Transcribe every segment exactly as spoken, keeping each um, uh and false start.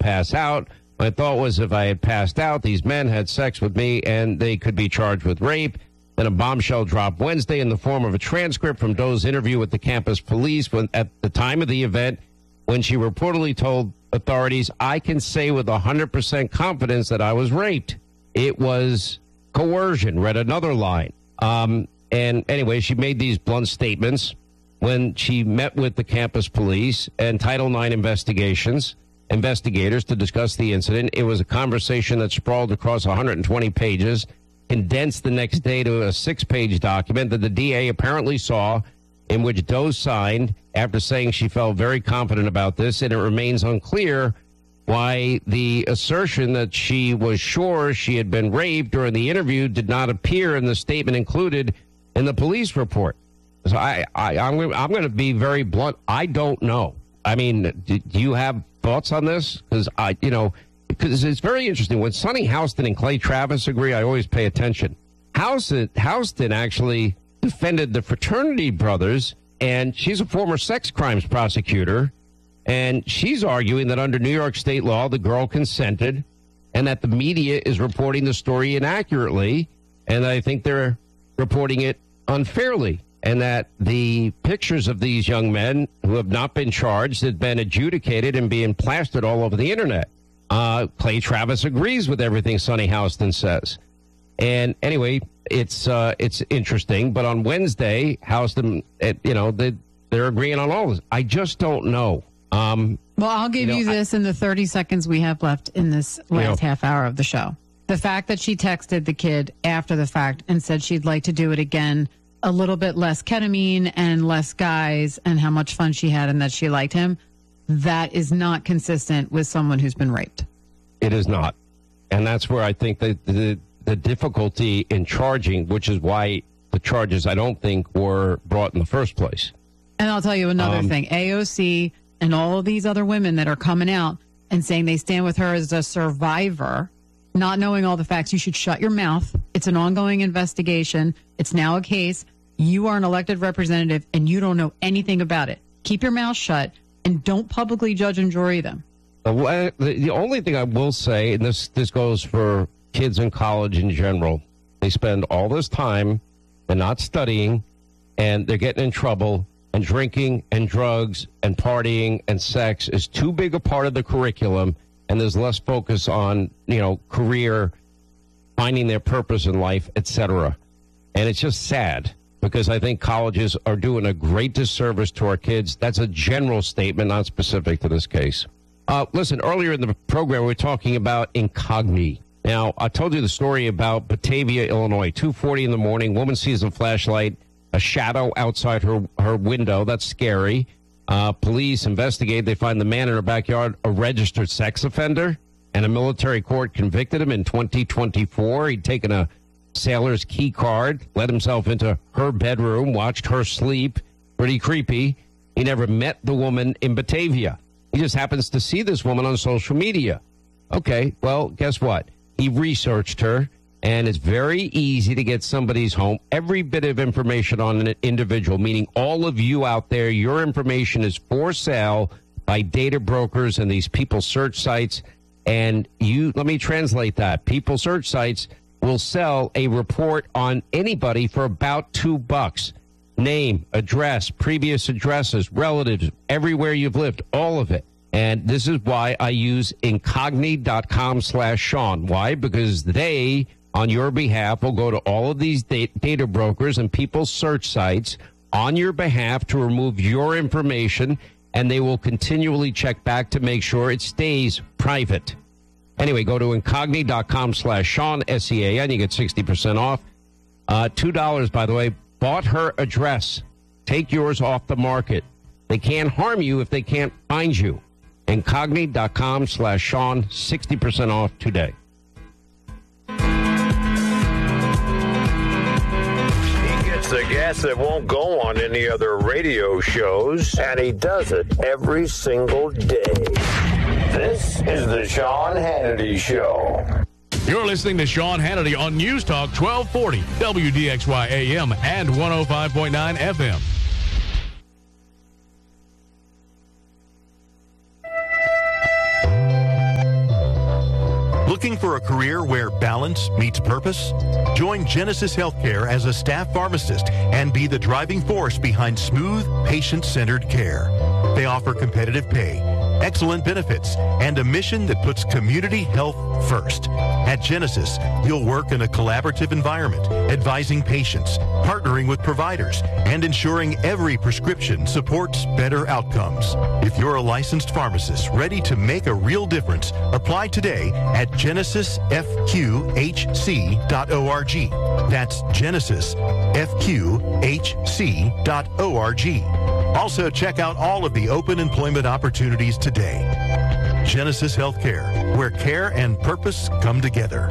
pass out. My thought was if I had passed out, these men had sex with me and they could be charged with rape. Then a bombshell dropped Wednesday in the form of a transcript from Doe's interview with the campus police when, at the time of the event, when she reportedly told authorities, I can say with one hundred percent confidence that I was raped. It was coercion, read another line. Um, and anyway, she made these blunt statements when she met with the campus police and Title nine investigations, investigators to discuss the incident. It was a conversation that sprawled across one hundred twenty pages, condensed the next day to a six-page document that the D A apparently saw, in which Doe signed after saying she felt very confident about this, and it remains unclear why the assertion that she was sure she had been raped during the interview did not appear in the statement included in the police report. So I, I, I'm, I'm going to be very blunt. I don't know. I mean, do, do you have thoughts on this? Because I, you know, because it's very interesting. When Sonny Houston and Clay Travis agree, I always pay attention. Houston, Houston actually defended the fraternity brothers, and she's a former sex crimes prosecutor, and she's arguing that under New York state law, the girl consented, and that the media is reporting the story inaccurately, and I think they're reporting it unfairly, and that the pictures of these young men who have not been charged have been adjudicated and being plastered all over the internet. Uh, Clay Travis agrees with everything Sonny Houston says. And anyway, it's uh, it's interesting. But on Wednesday, Houston, it, you know, they, they're agreeing on all this. I just don't know. Um, well, I'll give you, know, you this I, in the thirty seconds we have left in this last you know, half hour of the show. The fact that she texted the kid after the fact and said she'd like to do it again, a little bit less ketamine and less guys, and how much fun she had and that she liked him, that is not consistent with someone who's been raped. It is not. And that's where I think that the, the difficulty in charging, which is why the charges, I don't think, were brought in the first place. And I'll tell you another um, thing. A O C and all of these other women that are coming out and saying they stand with her as a survivor, not knowing all the facts, you should shut your mouth. It's an ongoing investigation. It's now a case. You are an elected representative, and you don't know anything about it. Keep your mouth shut, and don't publicly judge and jury them. The, the only thing I will say, and this, this goes for kids in college in general, they spend all this time and not studying, and they're getting in trouble, and drinking and drugs and partying and sex is too big a part of the curriculum, and there's less focus on, you know, career, finding their purpose in life, et cetera. And it's just sad, because I think colleges are doing a great disservice to our kids. That's a general statement, not specific to this case. Uh, listen, earlier in the program, we were talking about Incogni. Now, I told you the story about Batavia, Illinois. two forty in the morning, woman sees a flashlight, a shadow outside her, her window. That's scary. Uh, police investigate. They find the man in her backyard, a registered sex offender, and a military court convicted him in twenty twenty-four. He'd taken a sailor's key card, let himself into her bedroom, watched her sleep. Pretty creepy. He never met the woman in Batavia. He just happens to see this woman on social media. Okay, well, guess what? He researched her, and it's very easy to get somebody's home. Every bit of information on an individual, meaning all of you out there, your information is for sale by data brokers and these people search sites. And you, let me translate that. People search sites will sell a report on anybody for about two bucks. Name, address, previous addresses, relatives, everywhere you've lived, all of it. And this is why I use incogni.com slash Sean. Why? Because they, on your behalf, will go to all of these data brokers and people's search sites on your behalf to remove your information, and they will continually check back to make sure it stays private. Anyway, go to incogni.com slash Sean, S E A N. You get sixty percent off. Uh, two dollars, by the way. Bought her address. Take yours off the market. They can't harm you if they can't find you. Incogni.com slash Sean, sixty percent off today. He gets the gas that won't go on any other radio shows, and he does it every single day. This is the Sean Hannity Show. You're listening to Sean Hannity on News Talk twelve forty, W D X Y A M and one oh five point nine F M. Looking for a career where balance meets purpose? Join Genesis Healthcare as a staff pharmacist and be the driving force behind smooth, patient-centered care. They offer competitive pay, excellent benefits, and a mission that puts community health first. At Genesis, you'll work in a collaborative environment, advising patients, partnering with providers, and ensuring every prescription supports better outcomes. If you're a licensed pharmacist ready to make a real difference, apply today at genesis f q h c dot org. That's genesis f q h c dot org. Also, check out all of the open employment opportunities today. Genesis Healthcare, where care and purpose come together.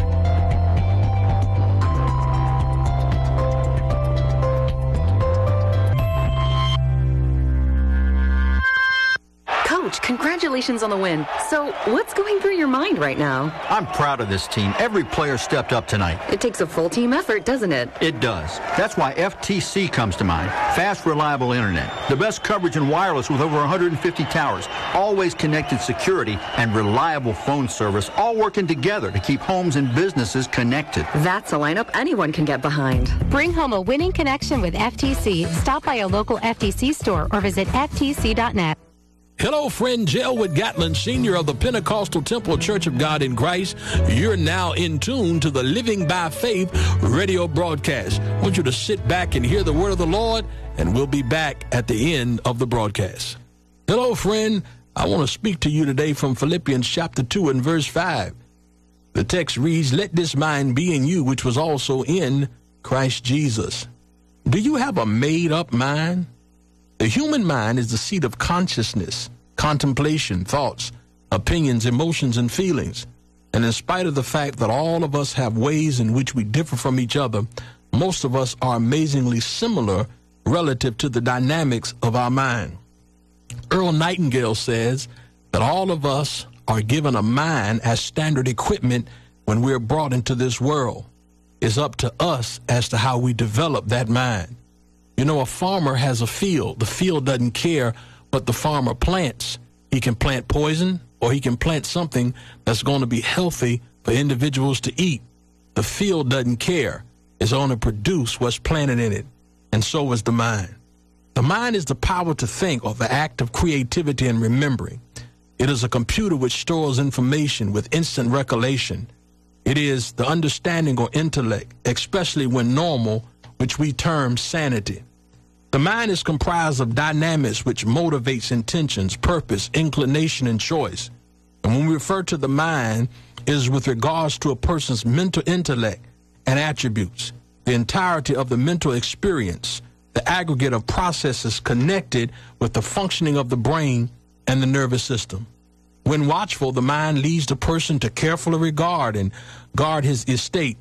Coach, congratulations on the win. So, what's going through your mind right now? I'm proud of this team. Every player stepped up tonight. It takes a full team effort, doesn't it? It does. That's why F T C comes to mind. Fast, reliable internet. The best coverage in wireless with over one hundred fifty towers. Always connected security and reliable phone service, all working together to keep homes and businesses connected. That's a lineup anyone can get behind. Bring home a winning connection with F T C. Stop by a local F T C store or visit F T C dot net. Hello, friend. Jelwood Gatlin, senior of the Pentecostal Temple Church of God in Christ. You're now in tune to the Living by Faith radio broadcast. I want you to sit back and hear the word of the Lord, and we'll be back at the end of the broadcast. Hello, friend. I want to speak to you today from Philippians chapter two and verse five. The text reads, "Let this mind be in you, which was also in Christ Jesus." Do you have a made-up mind? The human mind is the seat of consciousness, contemplation, thoughts, opinions, emotions, and feelings. And in spite of the fact that all of us have ways in which we differ from each other, most of us are amazingly similar relative to the dynamics of our mind. Earl Nightingale says that all of us are given a mind as standard equipment when we're brought into this world. It's up to us as to how we develop that mind. You know, a farmer has a field. The field doesn't care what the farmer plants. He can plant poison or he can plant something that's going to be healthy for individuals to eat. The field doesn't care. It's going to produce what's planted in it. And so is the mind. The mind is the power to think, or the act of creativity and remembering. It is a computer which stores information with instant recollection. It is the understanding or intellect, especially when normal, which we term sanity. The mind is comprised of dynamics which motivates intentions, purpose, inclination, and choice. And when we refer to the mind, it is with regards to a person's mental intellect and attributes, the entirety of the mental experience, the aggregate of processes connected with the functioning of the brain and the nervous system. When watchful, the mind leads the person to carefully regard and guard his estate.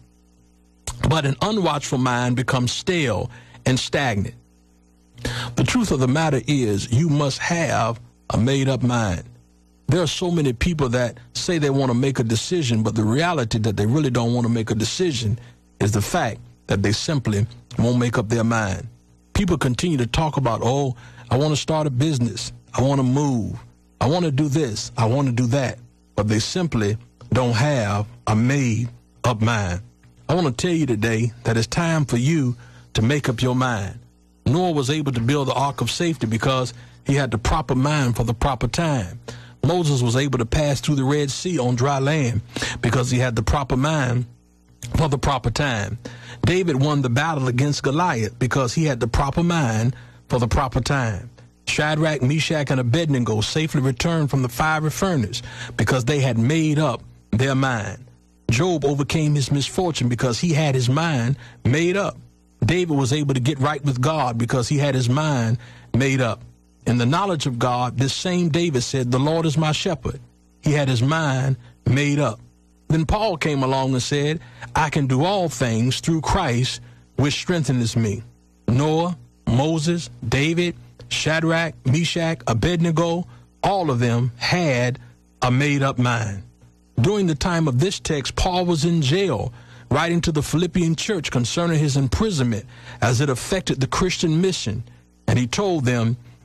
But an unwatchful mind becomes stale and stagnant. The truth of the matter is, you must have a made-up mind. There are so many people that say they want to make a decision, but the reality that they really don't want to make a decision is the fact that they simply won't make up their mind. People continue to talk about, oh, I want to start a business. I want to move. I want to do this. I want to do that. But they simply don't have a made-up mind. I want to tell you today that it's time for you to make up your mind. Noah was able to build the ark of safety because he had the proper mind for the proper time. Moses was able to pass through the Red Sea on dry land because he had the proper mind for the proper time. David won the battle against Goliath because he had the proper mind for the proper time. Shadrach, Meshach, and Abednego safely returned from the fiery furnace because they had made up their mind. Job overcame his misfortune because he had his mind made up. David was able to get right with God because he had his mind made up. In the knowledge of God, this same David said, "The Lord is my shepherd." He had his mind made up. Then Paul came along and said, "I can do all things through Christ, which strengthens me." Noah, Moses, David, Shadrach, Meshach, Abednego, all of them had a made-up mind. During the time of this text, Paul was in jail, writing to the Philippian church concerning his imprisonment as it affected the Christian mission. And he told them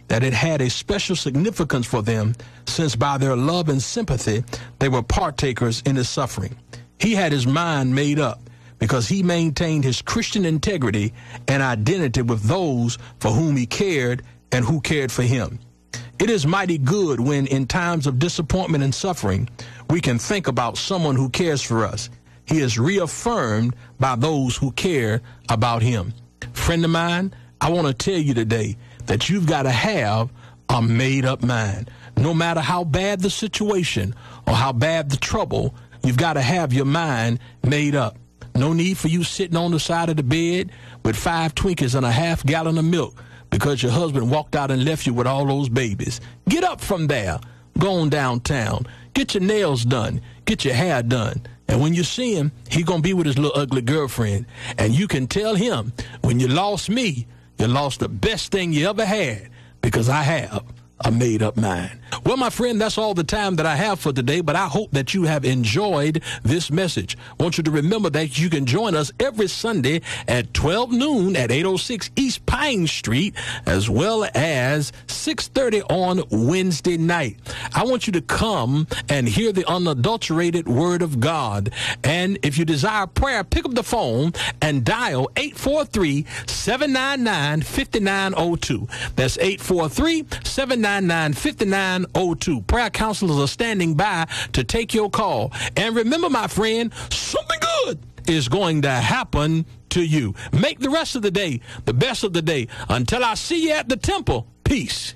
that it had a special significance for them, since by their love and sympathy, they were partakers in his suffering. He had his mind made up because he maintained his Christian integrity and identity with those for whom he cared and who cared for him. It is mighty good when, in times of disappointment and suffering, we can think about someone who cares for us. He is reaffirmed by those who care about him. Friend of mine, I want to tell you today that you've got to have a made-up mind. No matter how bad the situation or how bad the trouble, you've got to have your mind made up. No need for you sitting on the side of the bed with five Twinkies and a half gallon of milk because your husband walked out and left you with all those babies. Get up from there. Go on downtown. Get your nails done. Get your hair done. And when you see him, he going to be with his little ugly girlfriend. And you can tell him, when you lost me, you lost the best thing you ever had, because I have a made-up mind. Well, my friend, that's all the time that I have for today, but I hope that you have enjoyed this message. I want you to remember that you can join us every Sunday at twelve noon at eight oh six East Pine Street, as well as six thirty on Wednesday night. I want you to come and hear the unadulterated Word of God. And if you desire prayer, pick up the phone and dial eight four three, seven nine nine, five nine zero two. That's eight four three, seven nine nine, five nine zero two. Prayer counselors are standing by to take your call. And remember, my friend, something good is going to happen to you. Make the rest of the day the best of the day. Until I see you at the temple, peace.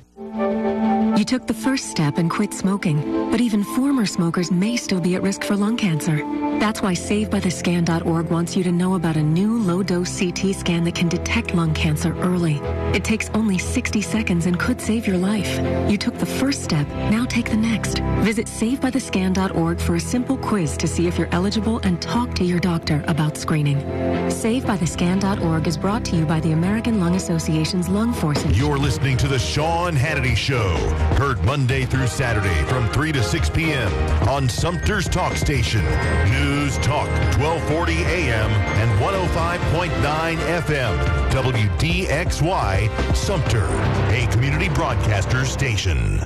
You took the first step and quit smoking, but even former smokers may still be at risk for lung cancer. That's why Save By The Scan dot org wants you to know about a new low-dose C T scan that can detect lung cancer early. It takes only sixty seconds and could save your life. You took the first step, now take the next. Visit Save By The Scan dot org for a simple quiz to see if you're eligible and talk to your doctor about screening. Save By The Scan dot org is brought to you by the American Lung Association's Lung Forces. You're listening to The Sean Hannity Show, heard Monday through Saturday from three to six p.m. on Sumter's Talk Station. News Talk twelve forty A M and one oh five point nine F M. W D X Y, Sumter, a community broadcaster station.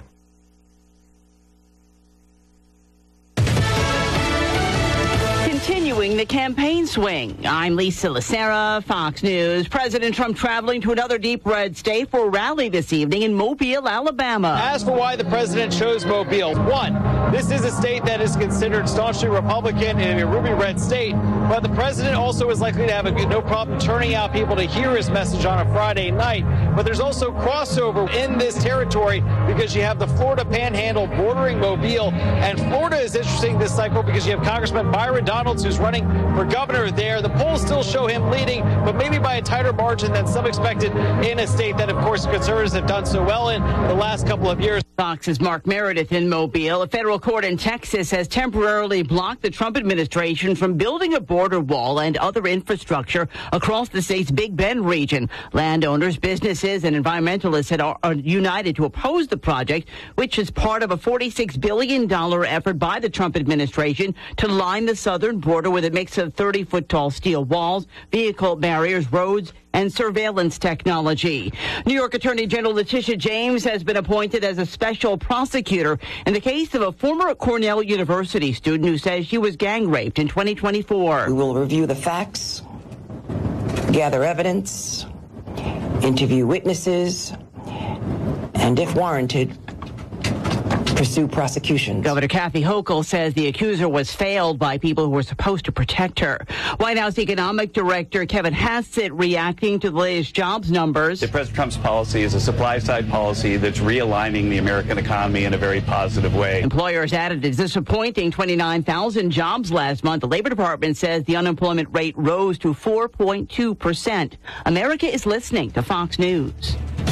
Continuing the campaign swing. I'm Lisa Lacera, Fox News. President Trump traveling to another deep red state for a rally this evening in Mobile, Alabama. As for why the president chose Mobile, one, this is a state that is considered staunchly Republican in a ruby red state, but the president also is likely to have a good, no problem turning out people to hear his message on a Friday night. But there's also crossover in this territory because you have the Florida Panhandle bordering Mobile, and Florida is interesting this cycle because you have Congressman Byron Donalds, who's running for governor there. The polls still show him leading, but maybe by a tighter margin than some expected in a state that, of course, conservatives have done so well in the last couple of years. Fox's Mark Meredith in Mobile. A federal court in Texas has temporarily blocked the Trump administration from building a border wall and other infrastructure across the state's Big Bend region. Landowners, businesses, and environmentalists had are united to oppose the project, which is part of a forty-six billion dollars effort by the Trump administration to line the southern border with a mix of thirty-foot tall steel walls, vehicle barriers, roads, and surveillance technology. New York Attorney General Letitia James has been appointed as a special prosecutor in the case of a former Cornell University student who says she was gang raped in twenty twenty-four. We will review the facts, gather evidence, interview witnesses, and if warranted, pursue prosecution. Governor Kathy Hochul says the accuser was failed by people who were supposed to protect her. White House Economic Director Kevin Hassett reacting to the latest jobs numbers. President Trump's policy is a supply-side policy that's realigning the American economy in a very positive way. Employers added a disappointing twenty-nine thousand jobs last month. The Labor Department says the unemployment rate rose to four point two percent. America is listening to Fox News.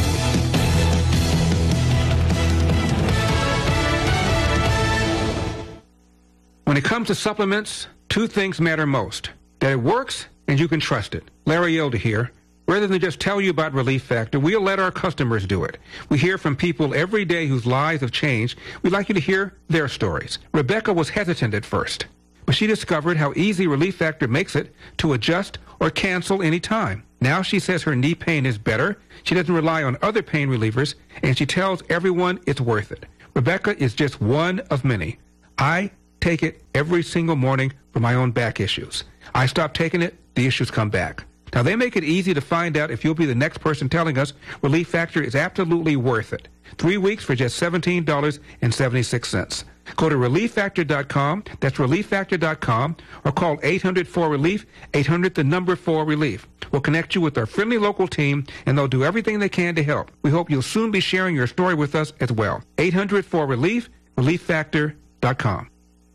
When it comes to supplements, two things matter most. That it works and you can trust it. Larry Elder here. Rather than just tell you about Relief Factor, we'll let our customers do it. We hear from people every day whose lives have changed. We'd like you to hear their stories. Rebecca was hesitant at first, but she discovered how easy Relief Factor makes it to adjust or cancel any time. Now she says her knee pain is better. She doesn't rely on other pain relievers, and she tells everyone it's worth it. Rebecca is just one of many. I take it every single morning for my own back issues. I stop taking it, the issues come back. Now, they make it easy to find out if you'll be the next person telling us Relief Factor is absolutely worth it. Three weeks for just seventeen dollars and seventy-six cents. Go to relief factor dot com, that's relief factor dot com, or call eight hundred four relief, eight hundred the number four relief. We'll connect you with our friendly local team, and they'll do everything they can to help. We hope you'll soon be sharing your story with us as well. eight hundred four relief, relief factor dot com.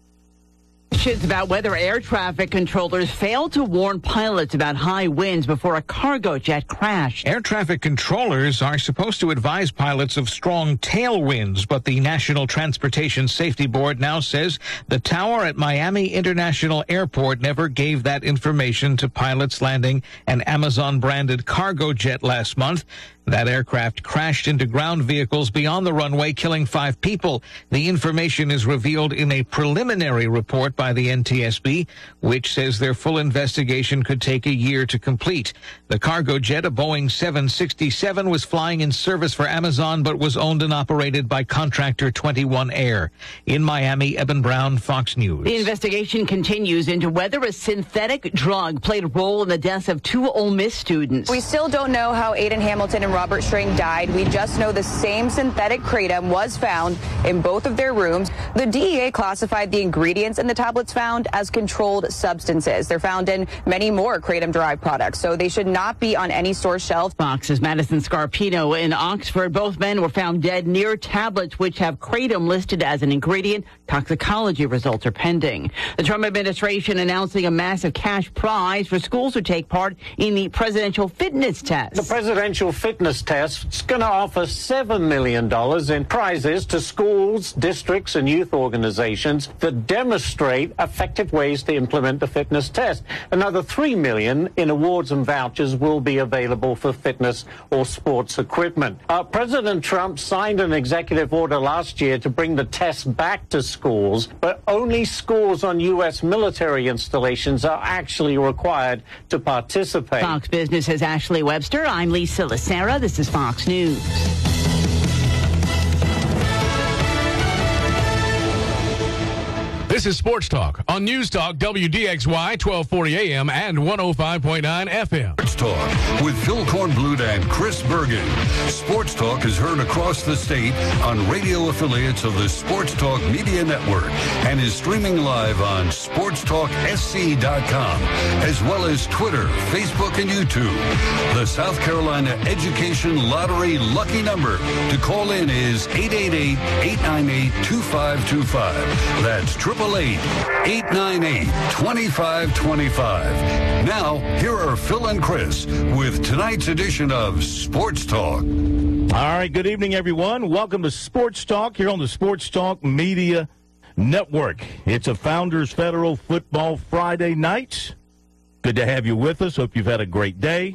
Questions about whether air traffic controllers failed to warn pilots about high winds before a cargo jet crashed. Air traffic controllers are supposed to advise pilots of strong tailwinds, but the National Transportation Safety Board now says the tower at Miami International Airport never gave that information to pilots landing an Amazon-branded cargo jet last month. That aircraft crashed into ground vehicles beyond the runway, killing five people. The information is revealed in a preliminary report by the N T S B, which says their full investigation could take a year to complete. The cargo jet, a Boeing seven sixty-seven, was flying in service for Amazon, but was owned and operated by contractor twenty-one Air. In Miami, Eben Brown, Fox News. The investigation continues into whether a synthetic drug played a role in the deaths of two Ole Miss students. We still don't know how Aiden Hamilton and Robert String died. We just know the same synthetic kratom was found in both of their rooms. The D E A classified the ingredients in the tablets found as controlled substances. They're found in many more kratom-derived products, so they should not be on any store shelf. Fox's Madison Scarpino in Oxford. Both men were found dead near tablets which have kratom listed as an ingredient. Toxicology results are pending. The Trump administration announcing a massive cash prize for schools who take part in the presidential fitness test. The presidential fitness test is going to offer seven million dollars in prizes to schools, districts, and youth organizations that demonstrate effective ways to implement the fitness test. Another three million dollars in awards and vouchers will be available for fitness or sports equipment. Uh, President Trump signed an executive order last year to bring the test back to schools, but only schools on U S military installations are actually required to participate. Fox Business has Ashley Webster. I'm Lisa Lacera. This is Fox News. This is Sports Talk on News Talk W D X Y twelve forty A M and one oh five point nine F M. Sports Talk with Phil Kornblut and Chris Bergen. Sports Talk is heard across the state on radio affiliates of the Sports Talk Media Network and is streaming live on sports talk s c dot com as well as Twitter, Facebook, and YouTube. The South Carolina Education Lottery lucky number to call in is eight eight eight, eight nine eight, two five two five. That's triple eight, eight nine eight, two five two five. Now, here are Phil and Chris with tonight's edition of Sports Talk. All right, good evening, everyone. Welcome to Sports Talk here on the Sports Talk Media Network. It's a Founders Federal Football Friday night. Good to have you with us. Hope you've had a great day.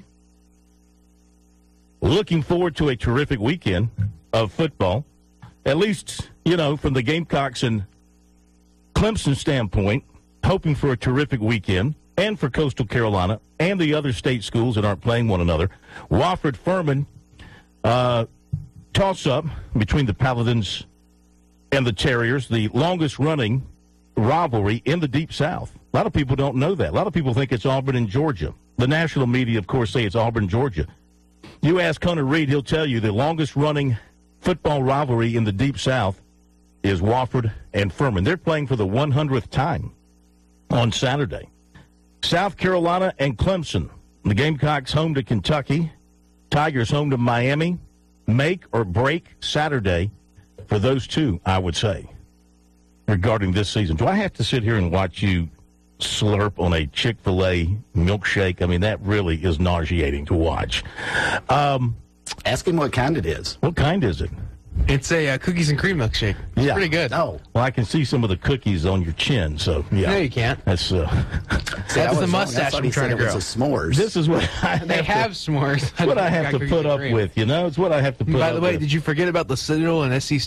Looking forward to a terrific weekend of football. At least, you know, from the Gamecocks and Clemson standpoint, hoping for a terrific weekend, and for Coastal Carolina and the other state schools that aren't playing one another. Wofford Furman uh, toss-up between the Paladins and the Terriers, the longest-running rivalry in the Deep South. A lot of people don't know that. A lot of people think it's Auburn and Georgia. The national media, of course, say it's Auburn, Georgia. You ask Hunter Reed, he'll tell you the longest-running football rivalry in the Deep South is Wofford and Furman. They're playing for the one hundredth time on Saturday. South Carolina and Clemson. The Gamecocks home to Kentucky. Tigers home to Miami. Make or break Saturday for those two, I would say, regarding this season. Do I have to sit here and watch you slurp on a Chick-fil-A milkshake? I mean, that really is nauseating to watch. Um, Ask him what kind it is. What kind is it? It's a uh, cookies and cream milkshake. It's yeah. pretty good. Oh. Well, I can see some of the cookies on your chin, so yeah. No, you can't. That's uh, See, that's the was mustache I'm trying to grow. It was a s'mores. This is what I have They have to, s'mores. It's what I have to put up with, you know? It's what I have to put By up the way, with. did you forget about the Citadel and S C State?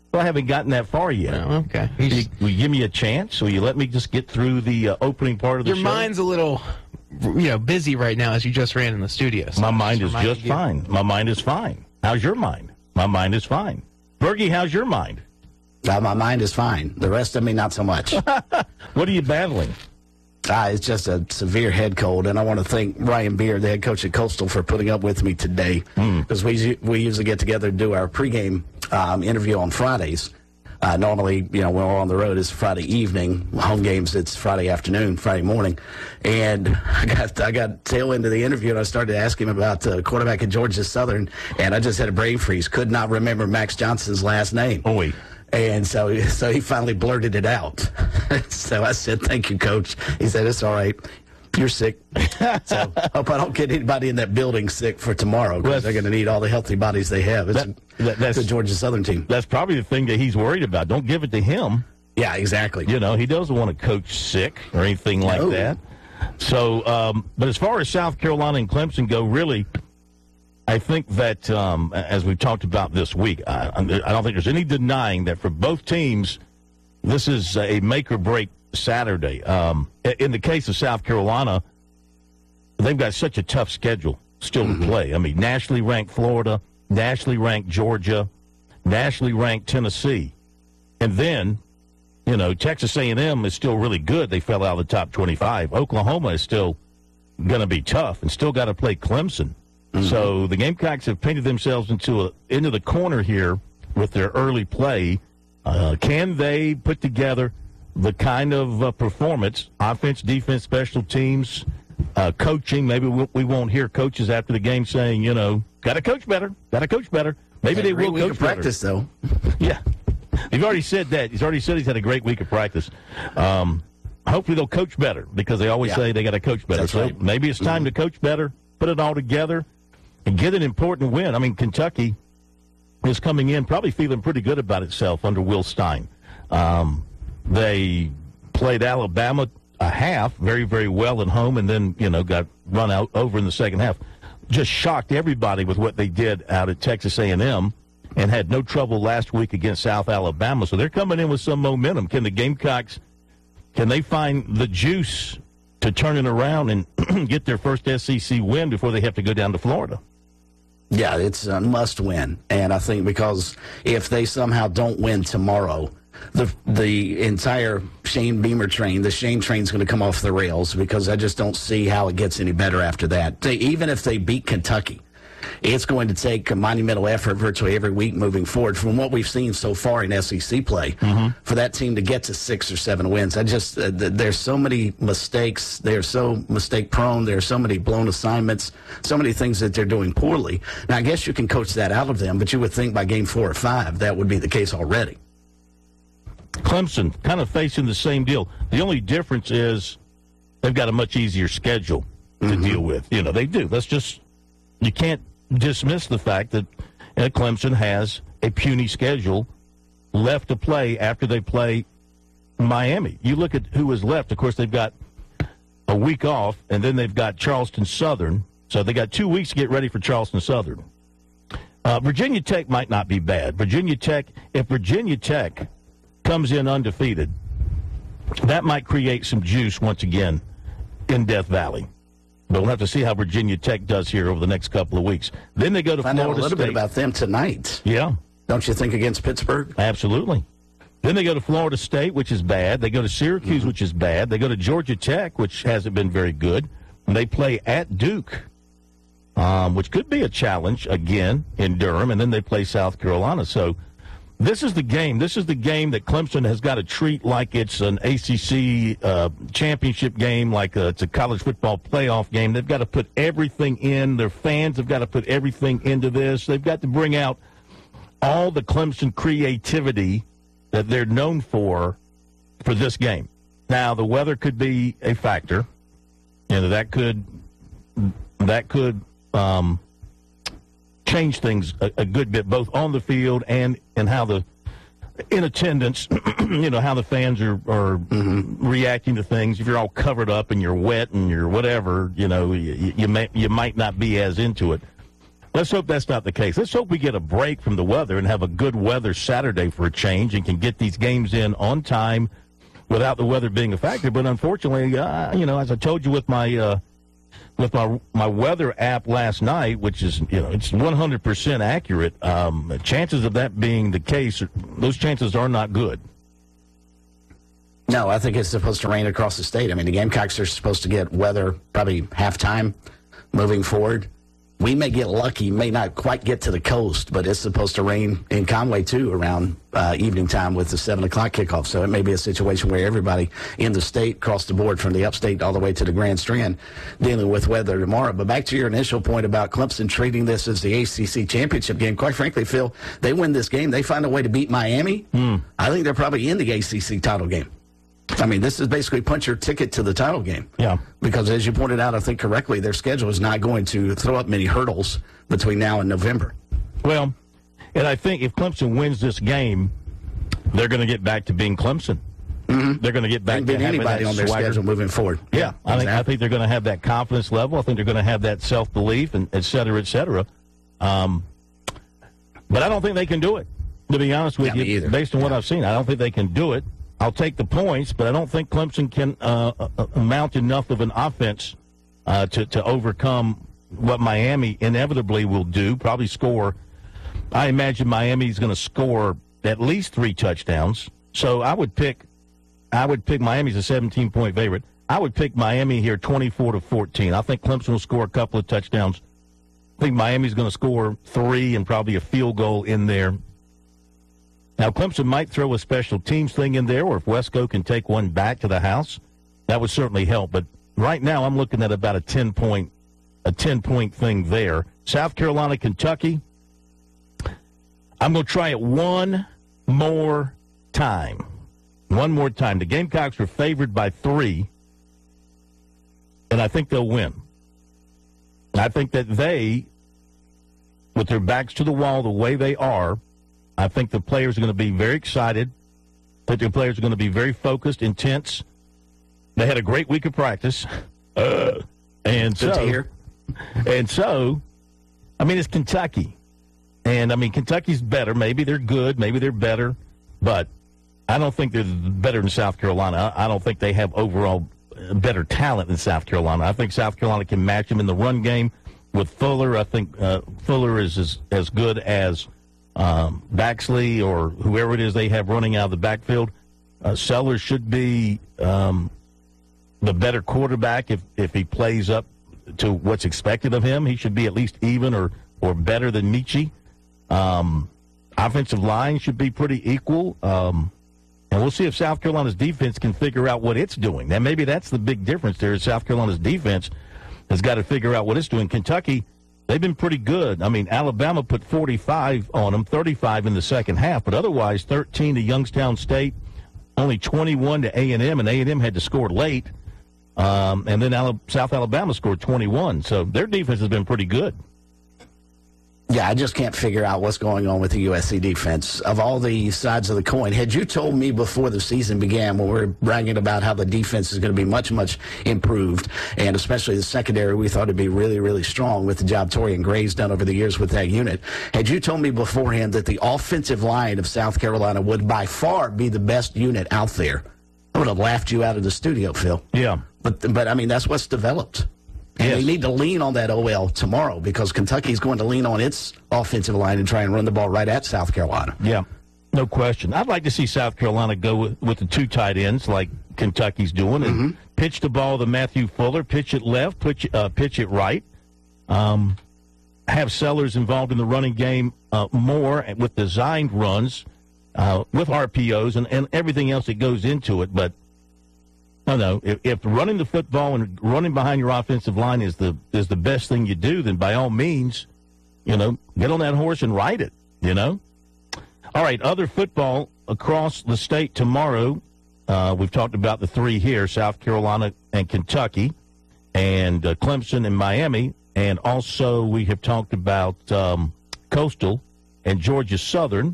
Well, I haven't gotten that far yet. Oh, okay. Will you, will you give me a chance? Will you let me just get through the uh, opening part of the Your show? Your mind's a little, you know, busy right now as you just ran in the studio. So My mind is just you. fine. My mind is fine. How's your mind? My mind is fine. Bergie, how's your mind? Uh, my mind is fine. The rest of me, not so much. What are you battling? Uh, it's just a severe head cold, and I want to thank Ryan Beard, the head coach at Coastal, for putting up with me today, because mm. we we usually get together and do our pregame um, interview on Fridays. Uh, normally, you know, when we're on the road, it's Friday evening. Home games, it's Friday afternoon, Friday morning. And I got I got tail into the interview, and I started to ask him about the uh, quarterback at Georgia Southern, and I just had a brain freeze. Could not remember Max Johnson's last name. Oh, wait. And so, so he finally blurted it out. So I said, "Thank you, Coach." He said, "It's all right. You're sick." So hope I don't get anybody in that building sick for tomorrow, because well, they're going to need all the healthy bodies they have. It's that, that, that's the Georgia Southern team. That's probably the thing that he's worried about. Don't give it to him. Yeah, exactly. You know, he doesn't want to coach sick or anything like no. that. So, um, but as far as South Carolina and Clemson go, really, I think that, um, as we've talked about this week, I, I don't think there's any denying that for both teams, this is a make-or-break Saturday. Um, in the case of South Carolina, they've got such a tough schedule still mm-hmm. to play. I mean, nationally ranked Florida, nationally ranked Georgia, nationally ranked Tennessee. And then, you know, Texas A and M is still really good. They fell out of the top twenty-five. Oklahoma is still going to be tough and still got to play Clemson. Mm-hmm. So the Gamecocks have painted themselves into a, into the corner here with their early play. Uh, can they put together the kind of uh, performance, offense, defense, special teams, uh, coaching? Maybe we, we won't hear coaches after the game saying, you know, got to coach better, got to coach better. Maybe they will coach better. Practice, though. Yeah. He's already said that. He's already said he's had a great week of practice. Um, hopefully they'll coach better, because they always yeah. say they got to coach better. That's so right. maybe it's time mm-hmm. to coach better, put it all together, and get an important win. I mean, Kentucky is coming in probably feeling pretty good about itself under Will Stein. Um, they played Alabama a half very, very well at home, and then, you know, got run out over in the second half. Just shocked everybody with what they did out at Texas A and M, and had no trouble last week against South Alabama. So they're coming in with some momentum. Can the Gamecocks, can they find the juice to turn it around and get their first S E C win before they have to go down to Florida? Yeah, it's a must win. And I think because if they somehow don't win tomorrow, the the entire Shane Beamer train, the Shane train's going to come off the rails, because I just don't see how it gets any better after that. They, even if they beat Kentucky, it's going to take a monumental effort virtually every week moving forward. From what we've seen so far in S E C play, mm-hmm. for that team to get to six or seven wins, I just uh, th- there's so many mistakes. They're so mistake prone. There are so many blown assignments, so many things that they're doing poorly. Now, I guess you can coach that out of them, but you would think by game four or five that would be the case already. Clemson kind of facing the same deal. The only difference is they've got a much easier schedule to mm-hmm. deal with. You know, they do. Let's just, you can't dismiss the fact that uh, Clemson has a puny schedule left to play after they play Miami. You look at who is left. Of course, they've got a week off, and then they've got Charleston Southern. So they got two weeks to get ready for Charleston Southern. Uh, Virginia Tech might not be bad. Virginia Tech, if Virginia Tech comes in undefeated, that might create some juice once again in Death Valley. But we'll have to see how Virginia Tech does here over the next couple of weeks. Then they go to Find Florida out a little State. bit about them tonight. Yeah. Don't you think, against Pittsburgh? Absolutely. Then they go to Florida State, which is bad. They go to Syracuse, mm-hmm. which is bad. They go to Georgia Tech, which hasn't been very good. And they play at Duke, um, which could be a challenge again in Durham. And then they play South Carolina. So this is the game. This is the game that Clemson has got to treat like it's an A C C uh, championship game, like a, it's a college football playoff game. They've got to put everything in. Their fans have got to put everything into this. They've got to bring out all the Clemson creativity that they're known for for this game. Now, the weather could be a factor. You know, that could that could um, change things a, a good bit, both on the field and and how the in attendance. You know, how the fans are are mm-hmm. reacting to things. If you're all covered up and you're wet and you're whatever, you know, you, you may you might not be as into it. Let's hope that's not the case. Let's hope we get a break from the weather and have a good weather Saturday for a change and can get these games in on time without the weather being a factor. But unfortunately, uh, you know, as I told you with my uh, with my my weather app last night, which is, you know, it's one hundred percent accurate, um, chances of that being the case, those chances are not good. No, I think it's supposed to rain across the state. I mean, the Gamecocks are supposed to get weather probably halftime moving forward. We may get lucky, may not quite get to the coast, but it's supposed to rain in Conway, too, around uh, evening time with the seven o'clock kickoff. So it may be a situation where everybody in the state, across the board, from the upstate all the way to the Grand Strand, dealing with weather tomorrow. But back to your initial point about Clemson treating this as the A C C championship game, quite frankly, Phil, they win this game, they find a way to beat Miami, mm. I think they're probably in the A C C title game. I mean, this is basically punch your ticket to the title game. Yeah. Because as you pointed out, I think correctly, their schedule is not going to throw up many hurdles between now and November. Well, and I think if Clemson wins this game, they're going to get back to being Clemson. Mm-hmm. They're going to get back to having anybody that on their swagger. schedule moving forward. Yeah, yeah I think exactly. I think they're going to have that confidence level. I think they're going to have that self-belief, and et cetera, et cetera. Um, but I don't think they can do it, to be honest with yeah, you. Either. Based on what yeah. I've seen, I don't think they can do it. I'll take the points, but I don't think Clemson can uh, uh, mount enough of an offense uh, to, to overcome what Miami inevitably will do, probably score. I imagine Miami's going to score at least three touchdowns. So I would pick I would pick Miami's a seventeen-point favorite. I would pick Miami here twenty-four to fourteen. I think Clemson will score a couple of touchdowns. I think Miami's going to score three and probably a field goal in there. Now, Clemson might throw a special teams thing in there, or if Wesco can take one back to the house, that would certainly help. But right now, I'm looking at about a ten-point a ten-point thing there. South Carolina, Kentucky, I'm going to try it one more time. One more time. The Gamecocks are favored by three, and I think they'll win. I think that they, with their backs to the wall the way they are, I think the players are going to be very excited. I think the players are going to be very focused, intense. They had a great week of practice. Uh, and Good so, to hear. And so, I mean, it's Kentucky. And, I mean, Kentucky's better. Maybe they're good. Maybe they're better. But I don't think they're better than South Carolina. I don't think they have overall better talent than South Carolina. I think South Carolina can match them in the run game with Fuller. I think uh, Fuller is as, as good as um, Baxley or whoever it is they have running out of the backfield. Uh, Sellers should be um, the better quarterback if, if he plays up to what's expected of him. He should be at least even or, or better than Michie. Um, offensive line should be pretty equal. Um, and we'll see if South Carolina's defense can figure out what it's doing. Now, maybe that's the big difference there is South Carolina's defense has got to figure out what it's doing. Kentucky, they've been pretty good. I mean, Alabama put forty-five on them, thirty-five in the second half, but otherwise thirteen to Youngstown State, only twenty-one to A and M, and A and M had to score late. Um, and then Ala- South Alabama scored twenty-one. So their defense has been pretty good. Yeah, I just can't figure out what's going on with the U S C defense. Of all the sides of the coin, had you told me before the season began when we were bragging about how the defense is going to be much, much improved, and especially the secondary, we thought it'd be really, really strong with the job Torian Gray's done over the years with that unit. Had you told me beforehand that the offensive line of South Carolina would by far be the best unit out there, I would have laughed you out of the studio, Phil. Yeah. But, but I mean, that's what's developed. And yes. They need to lean on that O L tomorrow because Kentucky's going to lean on its offensive line and try and run the ball right at South Carolina. Yeah, no question. I'd like to see South Carolina go with, with the two tight ends like Kentucky's doing and mm-hmm. pitch the ball to Matthew Fuller, pitch it left, pitch, uh, pitch it right. Um, have Sellers involved in the running game uh, more with designed runs, uh, with R P Os and, and everything else that goes into it. But no, no. If, if running the football and running behind your offensive line is the is the best thing you do, then by all means, you know, get on that horse and ride it, you know. All right, other football across the state tomorrow. Uh, we've talked about the three here, South Carolina and Kentucky, and uh, Clemson and Miami. And also we have talked about um, Coastal and Georgia Southern.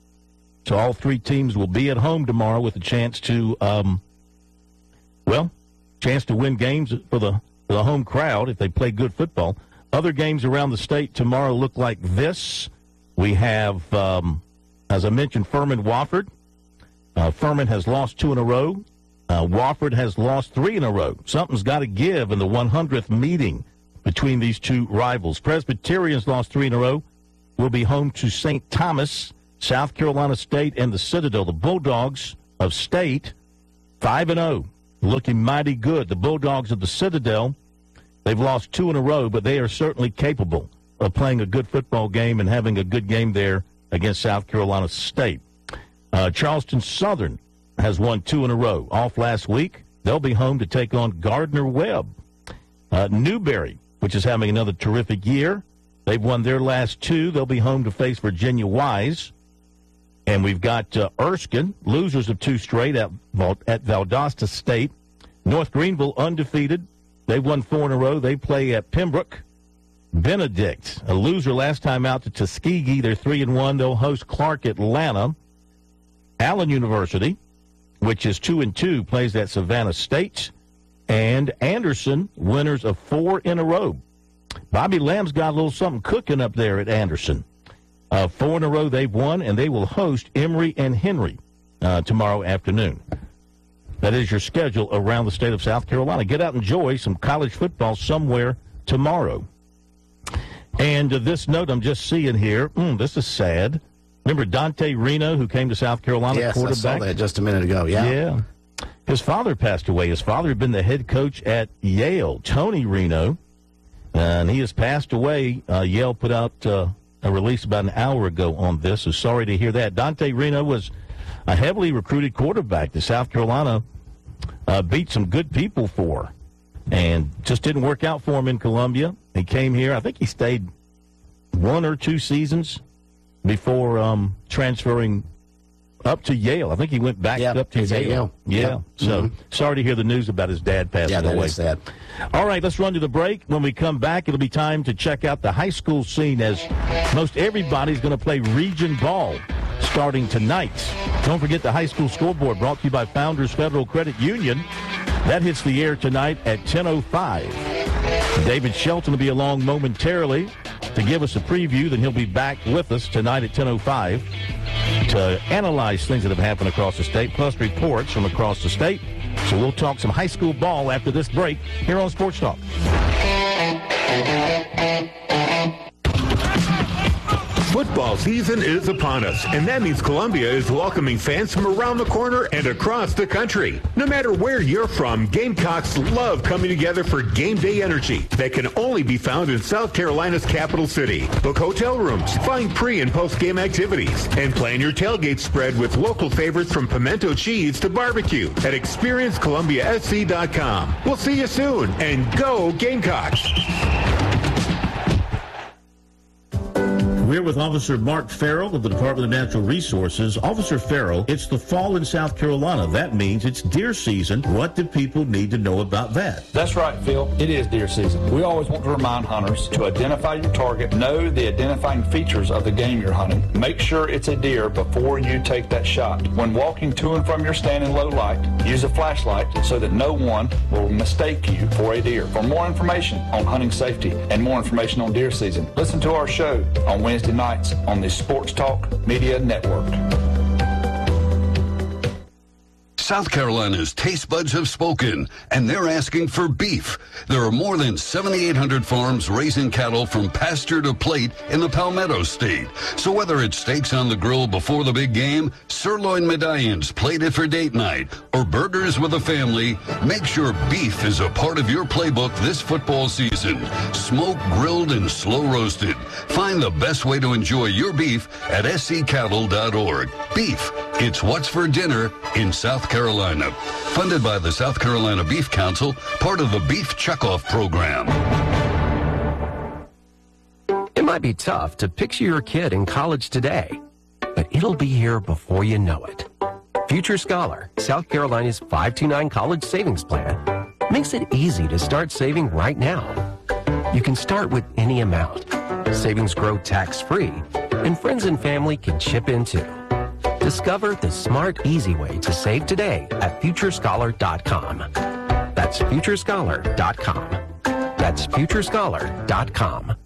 So all three teams will be at home tomorrow with a chance to um, – Well, chance to win games for the for the home crowd if they play good football. Other games around the state tomorrow look like this. We have, um, as I mentioned, Furman-Wofford. Uh, Furman has lost two in a row. Uh, Wofford has lost three in a row. Something's got to give in the one hundredth meeting between these two rivals. Presbyterians lost three in a row. Will be home to Saint Thomas, South Carolina State, and the Citadel. The Bulldogs of State, five and oh, looking mighty good. The Bulldogs of the Citadel, they've lost two in a row, but they are certainly capable of playing a good football game and having a good game there against South Carolina State. Uh, Charleston Southern has won two in a row. Off last week, they'll be home to take on Gardner-Webb. Uh, Newberry, which is having another terrific year, they've won their last two. They'll be home to face Virginia Wise. And we've got uh, Erskine, losers of two straight at, at Valdosta State. North Greenville, undefeated. They've won four in a row. They play at Pembroke. Benedict, a loser last time out to Tuskegee. They're three and one. They'll host Clark Atlanta. Allen University, which is two and two, plays at Savannah State. And Anderson, winners of four in a row. Bobby Lamb's got a little something cooking up there at Anderson. Uh, four in a row they've won, and they will host Emory and Henry uh, tomorrow afternoon. That is your schedule around the state of South Carolina. Get out and enjoy some college football somewhere tomorrow. And uh, this note I'm just seeing here, mm, this is sad. Remember Dante Reno, who came to South Carolina, yes, quarterback? I saw that just a minute ago, yeah. Yeah. His father passed away. His father had been the head coach at Yale, Tony Reno, and he has passed away. Uh, Yale put out uh, a release about an hour ago on this, so sorry to hear that. Dante Reno was a heavily recruited quarterback that South Carolina uh, beat some good people for, and just didn't work out for him in Columbia. He came here. I think he stayed one or two seasons before um, transferring up to Yale. I think he went back yep, up to Yale. Yale. Yeah. Yep. So mm-hmm. sorry to hear the news about his dad passing yeah, that away. Is sad. All right, let's run to the break. When we come back, it'll be time to check out the high school scene, as most everybody's going to play region ball starting tonight. Don't forget the high school scoreboard, brought to you by Founders Federal Credit Union. That hits the air tonight at ten oh five. David Shelton will be along momentarily to give us a preview. Then he'll be back with us tonight at ten oh five to analyze things that have happened across the state, plus reports from across the state. So we'll talk some high school ball after this break here on Sports Talk. Football season is upon us, and that means Columbia is welcoming fans from around the corner and across the country. No matter where you're from, Gamecocks love coming together for game day energy that can only be found in South Carolina's capital city. Book hotel rooms, find pre- and post-game activities, and plan your tailgate spread with local favorites from pimento cheese to barbecue at experience columbia s c dot com. We'll see you soon, and go Gamecocks! We're with Officer Mark Farrell of the Department of Natural Resources. Officer Farrell, it's the fall in South Carolina. That means it's deer season. What do people need to know about that? That's right, Phil. It is deer season. We always want to remind hunters to identify your target, know the identifying features of the game you're hunting. Make sure it's a deer before you take that shot. When walking to and from your stand in low light, use a flashlight so that no one will mistake you for a deer. For more information on hunting safety and more information on deer season, listen to our show on Wednesday nights on the Sports Talk Media Network. South Carolina's taste buds have spoken, and they're asking for beef. There are more than seventy-eight hundred farms raising cattle from pasture to plate in the Palmetto State. So whether it's steaks on the grill before the big game, sirloin medallions plated for date night, or burgers with a family, make sure beef is a part of your playbook this football season. Smoked, grilled, and slow roasted. Find the best way to enjoy your beef at s c cattle dot org. Beef, it's what's for dinner in South Carolina. Funded by the South Carolina Beef Council, part of the Beef Checkoff Program. It might be tough to picture your kid in college today, but it'll be here before you know it. Future Scholar, South Carolina's five two nine college savings plan, makes it easy to start saving right now. You can start with any amount. Savings grow tax-free, and friends and family can chip in too. Discover the smart, easy way to save today at future scholar dot com. That's future scholar dot com. That's future scholar dot com.